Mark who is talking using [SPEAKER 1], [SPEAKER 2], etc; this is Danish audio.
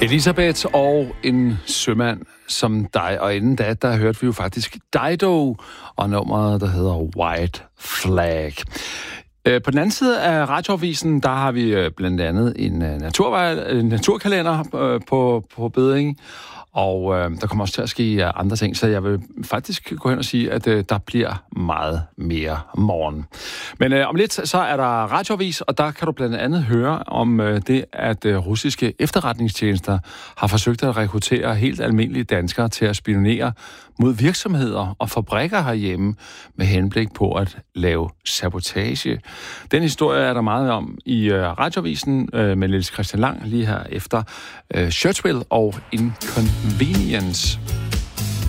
[SPEAKER 1] Elisabeth og en sømand som dig, og inden da, der hørte vi jo faktisk Dido og nummeret, der hedder White Flag. På den anden side af Radioavisen, der har vi blandt andet en naturkalender på bedring, og der kommer også til at ske andre ting, så jeg vil faktisk gå hen og sige, at der bliver meget mere morgen. Men om lidt, så er der Radioavis, og der kan du blandt andet høre om det, at russiske efterretningstjenester har forsøgt at rekruttere helt almindelige danskere til at spionere mod virksomheder og fabrikker herhjemme med henblik på at lave sabotage. Den historie er der meget om i Radioavisen med Niels Christian Lang lige her efter Churchill og Inconvenience.